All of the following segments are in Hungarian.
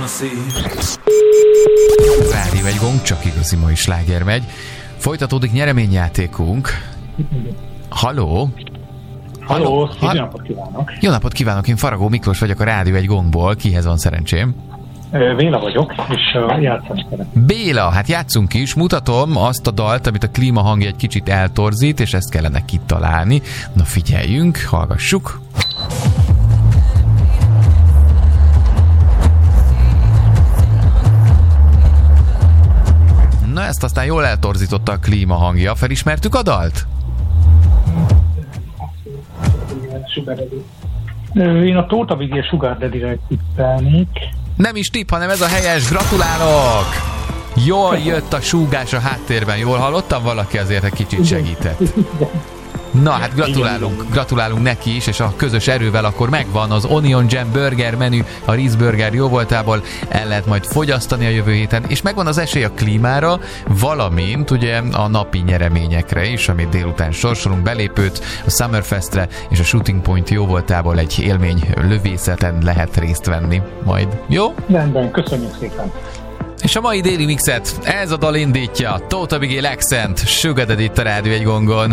Rádió egy gong, csak igazi mai sláger megy. Folytatódik nyereményjátékunk. Halló? Halló, jó napot kívánok! Jó napot kívánok, én Faragó Miklós vagyok a Rádió egy gongból. Kihez van szerencsém? Béla vagyok, és játszani szeretném. Béla, hát játszunk is. Mutatom azt a dalt, amit a klímahangja egy kicsit eltorzít, és ezt kellene kitalálni. Na figyeljünk, hallgassuk. Na ezt aztán jól eltorzította a klímahangja. Felismertük a dalt? Én a Tóta Vigél Sugar Daddy-re tippelnék. Nem is tipp, hanem ez a helyes. Gratulálok! Jól jött a súgás a háttérben. Jól hallottam? Valaki azért egy kicsit segített. Na, hát gratulálunk neki is, és a közös erővel akkor megvan az Onion Jam burger menü a Rizz Burger jóvoltából, el lehet majd fogyasztani a jövő héten, és megvan az esély a klímára, valamint ugye a napi nyereményekre is, amit délután sorsolunk, belépőt a Summerfestre és a Shooting Point jóvoltából egy élmény lövészeten lehet részt venni majd. Jó? Rendben, köszönjük szépen! És a mai déli mixet ez a dal indítja, Tóta Vigél Accent, Sugar Daddy itt a Rádió egy gongon.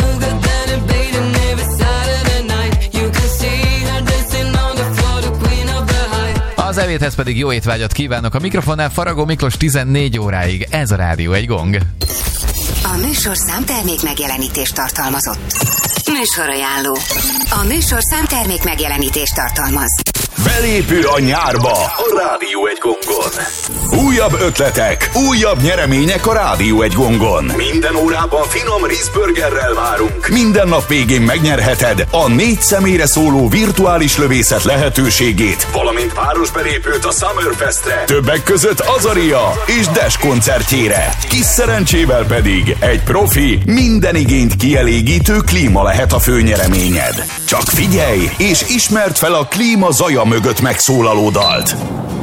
Az evéthez pedig jó étvágyat kívánok. A mikrofonnál Faragó Miklós 14 óráig. Ez a Rádió egy gong. A műsor számtermék megjelenítést tartalmazott. Műsorajánló. A műsor számtermék megjelenítést tartalmaz. Belépő a nyárba a Rádió egy gongon. Újabb ötletek, újabb nyeremények a Rádió egy gongon. Minden órában finom Rizz Burgerrel várunk. Minden nap végén megnyerheted a 4 személyre szóló virtuális lövészet lehetőségét, valamint páros belépőt a Summerfestre. Többek között Azaria és Dash koncertjére. Kis szerencsével pedig egy profi, minden igényt kielégítő klíma lehet a főnyereményed. Csak figyelj és ismerd fel a klíma zaja mögött megszólaló dalt.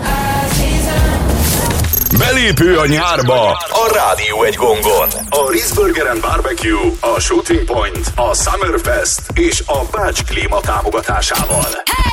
Belépő a nyárba a Rádió egy gongon. A Rizz Burger and Barbecue, a Shooting Point, a Summerfest és a Bács Klíma támogatásával.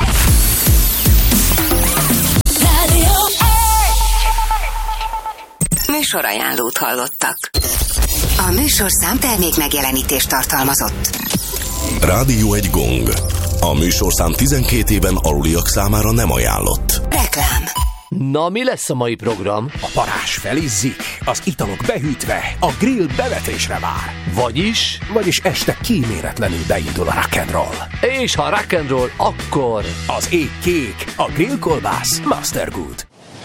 Műsorajánlót hallottak. A műsor számtermék megjelenítést tartalmazott. Rádió egy gong. A műsorszám 12 éven aluliak számára nem ajánlott. Reklám. Na, mi lesz a mai program? A parázs felizzik, az italok behűtve, a grill bevetésre vár. Vagyis este kíméletlenül beindul a rock'n'roll. És ha rock'n'roll, akkor az ég kék, a grillkolbász Master Good.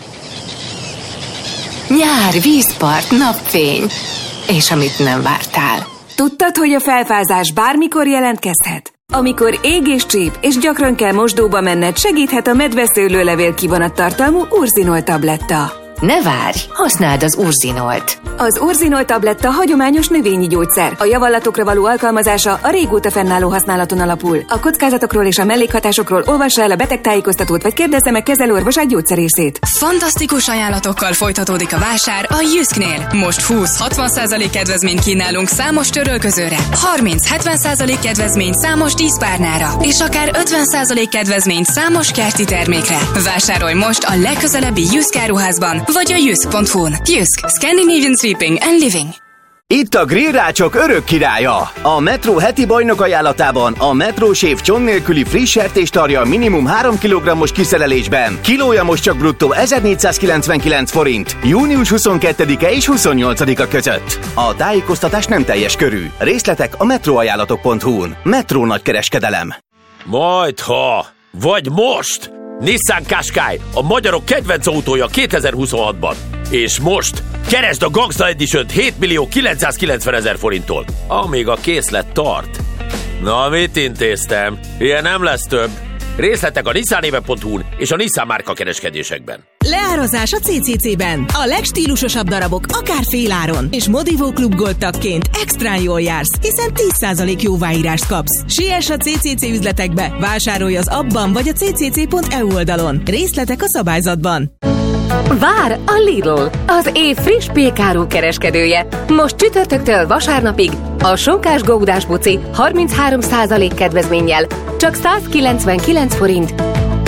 Nyár, vízpart, napfény. És amit nem vártál. Tudtad, hogy a felfázás bármikor jelentkezhet? Amikor ég és csíp, és gyakran kell mosdóba menned, segíthet a medveszőlőlevél kivonattartalmú Urzinol tabletta. Ne várj, használd az Urzinolt. Az Urzinol tabletta hagyományos növényi gyógyszer. A javallatokra való alkalmazása a régóta fennálló használaton alapul. A kockázatokról és a mellékhatásokról olvassa el a betegtájékoztatót, vagy kérdezze meg kezelőorvosát, gyógyszerészét. Fantasztikus ajánlatokkal folytatódik a vásár a Jysknél. Most 20-60% kedvezményt kínálunk számos törölközőre, 30-70% kedvezményt számos díszpárnára, és akár 50% kedvezményt számos kerti termékre. Vásárolj most a legközelebbi Jysk áruházban, vagy a jysk.hu-n. Jysk. Scandinavian Sleeping and Living. Itt a grillrácsok örök királya. A Metro heti bajnok ajánlatában a Metro Chef cson nélküli friss sertéstarja minimum 3 kg-os kiszerelésben. Kilója most csak bruttó 1499 forint. Június 22-e és 28-a között. A tájékoztatás nem teljes körű. Részletek a metroajánlatok.hu-n. Metro nagykereskedelem. Majdha, vagy most! Nissan Qashqai, a magyarok kedvenc autója 2026-ban. És most keresd a Gangsta Edition 7.990.000 forinttól, amíg a készlet tart. Na, mit intéztem? Ilyen nem lesz több. Részletek a nissanéve.hu-n és a Nissan márka kereskedésekben. Leározás a CCC-ben. A legstílusosabb darabok akár féláron. És Modivó Klub Gold tagként extrán jól jársz, hiszen 10% jóváírást kapsz. Siess a CCC üzletekbe, vásárolj az appban vagy a ccc.eu oldalon. Részletek a szabályzatban. Vár a Lidl, az év friss pékáru kereskedője. Most csütörtöktől vasárnapig a sonkás gódás buci 33% kedvezménnyel csak 199 forint.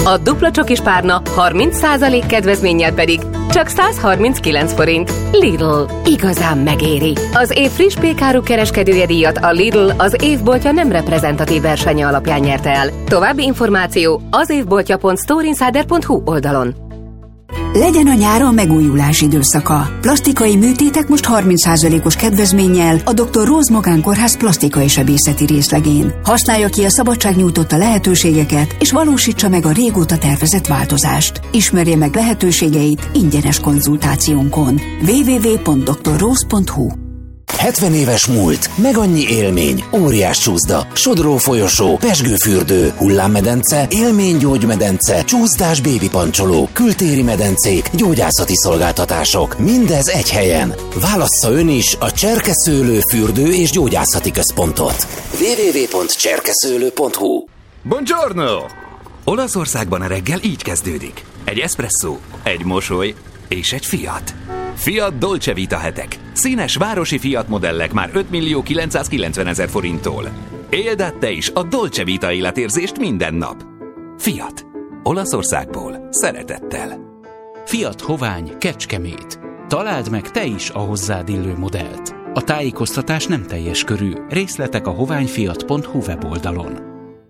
A dupla csokis párna 30% kedvezménnyel pedig csak 139 forint. Lidl. Igazán megéri. Az év friss pékáru kereskedője díjat a Lidl az évboltja nem reprezentatív versenye alapján nyerte el. További információ az évboltja.storeinsider.hu oldalon. Legyen a nyáron megújulás időszaka. Plastikai műtétek most 30%-os kedvezménnyel a Dr. Rose Magánkórház plastikai sebészeti részlegén. Használja ki a szabadság nyújtotta lehetőségeket, és valósítsa meg a régóta tervezett változást. Ismerje meg lehetőségeit ingyenes konzultációnkon. www.drrose.hu 70 éves múlt, meg annyi élmény, óriás csúszda, sodró folyosó, pezsgőfürdő, hullámmedence, élménygyógymedence, csúszdás bébipancsoló, kültéri medencék, gyógyászati szolgáltatások. Mindez egy helyen. Válassza ön is a Cserkeszőlő fürdő és gyógyászati központot. www.cserkeszőlő.hu. Buongiorno! Olaszországban a reggel így kezdődik. Egy espresszó, egy mosoly és egy Fiat. Fiat Dolce Vita hetek. Színes városi Fiat modellek már 5.990.000 forinttól. Éld át te is a Dolce Vita életérzést minden nap. Fiat. Olaszországból. Szeretettel. Fiat Hovány Kecskemét. Találd meg te is a hozzád illő modellt. A tájékoztatás nem teljes körű. Részletek a hoványfiat.hu weboldalon.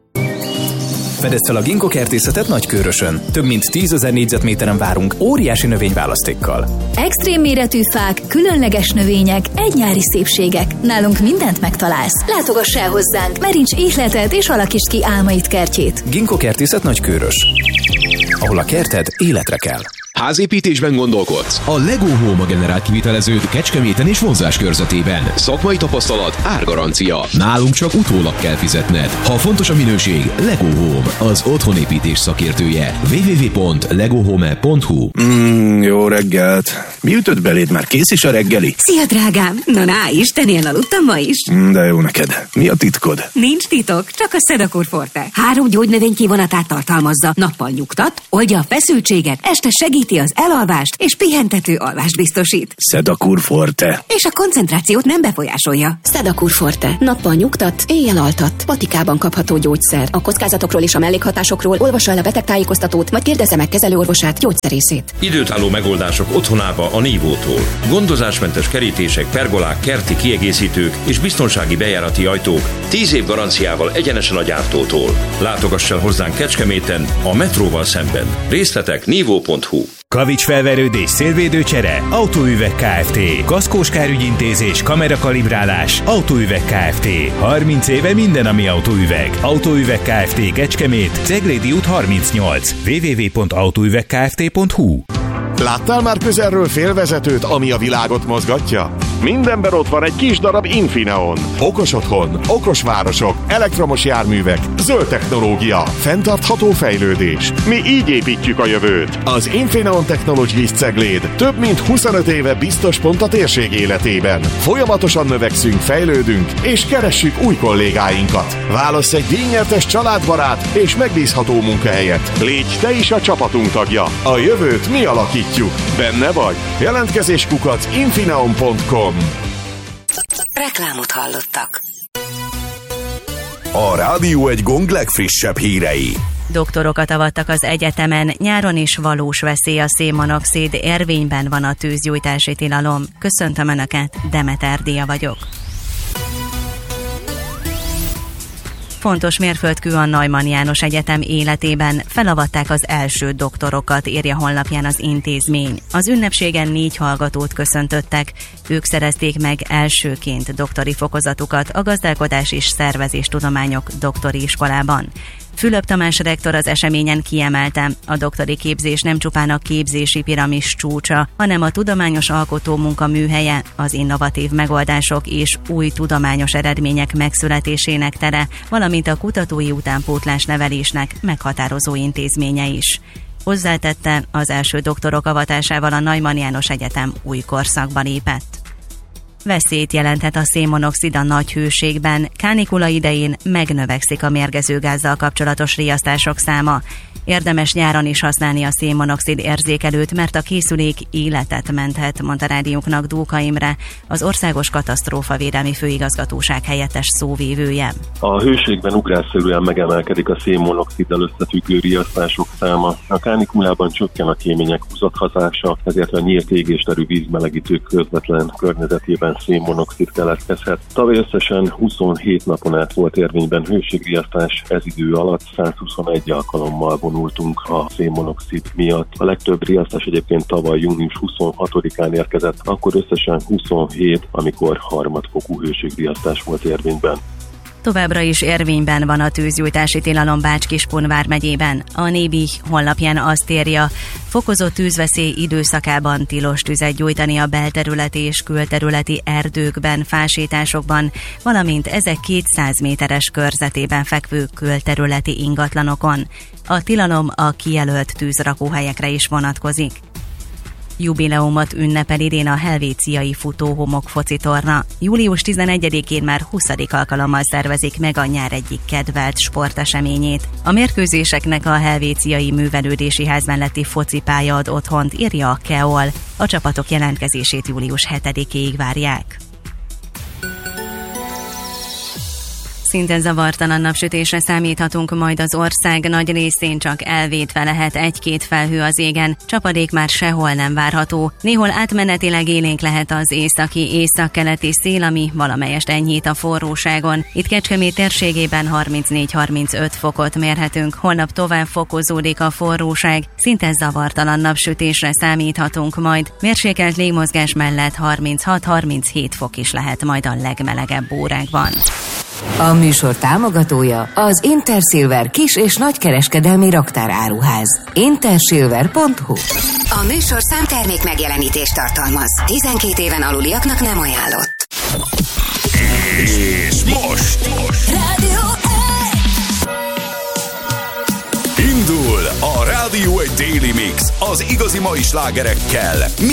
Fedezd fel a Ginkgo kertészetet Nagykőrösön. Több mint 10 000 négyzetméteren várunk óriási növényválasztékkal. Extrém méretű fák, különleges növények, egy nyári szépségek. Nálunk mindent megtalálsz. Látogass el hozzánk, merincs ihletet és alakítsd ki álmaid kertjét. Ginkgo kertészet Nagykőrös. Ahol a kerted életre kell. Házépítésben gondolkodsz? A Lego Home generál kivitelezőt Kecskeméten és vonzás körzetében. Szakmai tapasztalat, árgarancia. Nálunk csak utólag kell fizetned. Ha fontos a minőség, Lego Home, az otthonépítés szakértője. www.legohome.hu. Jó reggelt. Mi ütött beléd? Már kész is a reggeli? Szia, drágám! Na, Isten, ilyen aludtam ma is. De jó neked. Mi a titkod? Nincs titok, csak a Sedakur Forte. 3 gyógynövény kivonatát tartalmazza. Nappal nyugtat, oldja a feszültséget, este segíti az elalvást és pihentető alvást biztosít. Sedakur Forte. És a koncentrációt nem befolyásolja. Sedakur Forte. Nappal nyugtat, éjjel altat. Patikában kapható gyógyszer. A kockázatokról és a mellékhatásokról olvassa el a betegtájékoztatót, vagy kérdezze meg kezelőorvosát, gyógyszerészét. Időtálló megoldások otthonába a Nívótól. Gondozásmentes kerítések, pergolák, kerti kiegészítők és biztonsági bejárati ajtók 10 év garanciával egyenesen a gyártótól. Látogass el hozzánk Kecskeméten, a metróval szemben. Részletek nívó.hu. Kavicsfelverődés, szélvédőcsere, Autóüveg Kft. Kaszkós kárügyintézés, kamerakalibrálás, Autóüveg Kft. 30 éve minden, ami autóüveg. Autóüveg Kft. Kecskemét, Ceglédi út 38. www.autóüvegkft.hu. Láttál már közelről félvezetőt, ami a világot mozgatja? Mindenben ott van egy kis darab Infineon. Okos otthon, okos városok, elektromos járművek, zöld technológia, fenntartható fejlődés. Mi így építjük a jövőt. Az Infineon Technologies Cegléd több mint 25 éve biztos pont a térség életében. Folyamatosan növekszünk, fejlődünk, és keressük új kollégáinkat. Válassz egy díjnyertes családbarát és megbízható munkahelyet. Légy te is a csapatunk tagja. A jövőt mi alakítjuk. Benne vagy? Jelentkezés @infineon.com. Reklámot hallottak. A Rádió egy Gong legfrissebb hírei. Doktorokat avattak az egyetemen, nyáron is valós veszély a szénmonoxid, érvényben van a tűzgyújtási tilalom. Köszöntöm Önöket, Demeter Dia vagyok. Fontos mérföldkő a Neumann János Egyetem életében, felavatták az első doktorokat, írja honlapján az intézmény. Az ünnepségen 4 hallgatót köszöntöttek, ők szerezték meg elsőként doktori fokozatukat a Gazdálkodás és Szervezéstudományok doktori iskolában. Fülöp Tamás rektor az eseményen kiemelte, a doktori képzés nem csupán a képzési piramis csúcsa, hanem a tudományos alkotómunka műhelye, az innovatív megoldások és új tudományos eredmények megszületésének tere, valamint a kutatói utánpótlás nevelésnek meghatározó intézménye is. Hozzátette, az első doktorok avatásával a Neumann János Egyetem új korszakba lépett. veszélyt jelenthet a szénmonoxid a nagy hőségben, kánikula idején megnövekszik a mérgező gázzal kapcsolatos riasztások száma. Érdemes nyáron is használni a szénmonoxid érzékelőt, mert a készülék életet menthet, mondta rádiónknak Dóka Imre, az Országos Katasztrófavédelmi Főigazgatóság helyettes szóvívője. A hőségben ugrásszerűen megemelkedik a szénmonoxiddal összefüggő riasztások száma. A kánikulában csökken a kémények húzathatása, ezért a nyílt égésterű vízmelegítők közvetlen környezetében szénmonoxid keletkezhet. Tavaly összesen 27 napon át volt érvényben hőségriasztás, ez idő alatt 121 alkalommal vonultunk a szénmonoxid miatt. A legtöbb riasztás egyébként tavaly június 26-án érkezett, akkor összesen 27, amikor harmadfokú hőségriasztás volt érvényben. Továbbra is érvényben van a tűzgyújtási tilalom Bács-Kiskun vármegyében. A Nébih honlapján azt írja, fokozott tűzveszély időszakában tilos tüzet gyújtani a belterületi és külterületi erdőkben, fásításokban, valamint ezek 200 méteres körzetében fekvő külterületi ingatlanokon. A tilalom a kijelölt tűzrakóhelyekre is vonatkozik. Jubileumot ünnepel idén a helvéciai futóhomok focitorna. Július 11-én már 20. alkalommal szervezik meg a nyár egyik kedvelt sporteseményét. A mérkőzéseknek a helvéciai művelődési ház melletti focipálya ad otthont, írja a KEOL. A csapatok jelentkezését július 7-éig várják. Szintén zavartalan napsütésre számíthatunk, majd az ország nagy részén csak elvétve lehet egy-két felhő az égen, csapadék már sehol nem várható. Néhol átmenetileg élénk lehet az északi északkeleti szél, ami valamelyest enyhít a forróságon. Itt Kecskemét térségében 34-35 fokot mérhetünk, holnap tovább fokozódik a forróság, szinte zavartalan napsütésre számíthatunk majd. Mérsékelt légmozgás mellett 36-37 fok is lehet majd a legmelegebb órákban. A műsor támogatója az Intersilver kis- és nagykereskedelmi raktáráruház. Intersilver.hu. A műsor számtermék megjelenítést tartalmaz. 12 éven aluliaknak nem ajánlott. És most Rádió indul a Rádió 1 Daily Mix az igazi mai slágerekkel.